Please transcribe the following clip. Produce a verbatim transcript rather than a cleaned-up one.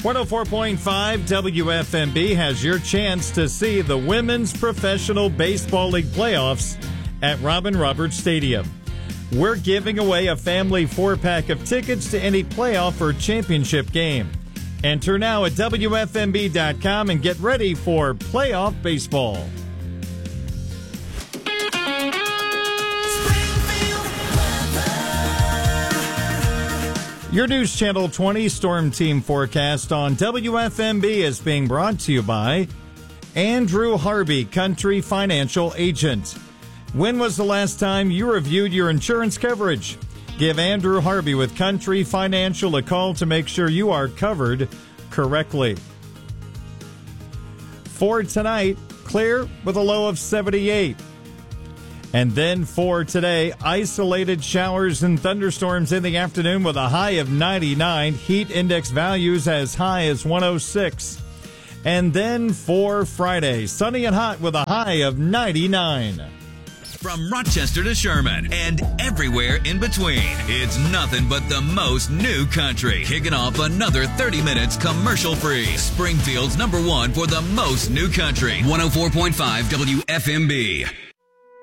one oh four point five W F M B has your chance to see the Women's Professional Baseball League playoffs at Robin Roberts Stadium. We're giving away a family four-pack of tickets to any playoff or championship game. Enter now at W F M B dot com and get ready for playoff baseball. Your News Channel twenty Storm Team forecast on W F M B is being brought to you by Andrew Harvey, Country Financial Agent. When was the last time you reviewed your insurance coverage? Give Andrew Harvey with Country Financial a call to make sure you are covered correctly. For tonight, clear with a low of seventy-eight. And then for today, isolated showers and thunderstorms in the afternoon with a high of ninety-nine. Heat index values as high as one oh six. And then for Friday, sunny and hot with a high of ninety-nine. From Rochester to Sherman and everywhere in between, it's nothing but the most new country. Kicking off another thirty minutes commercial-free. Springfield's number one for the most new country. one oh four point five W F M B.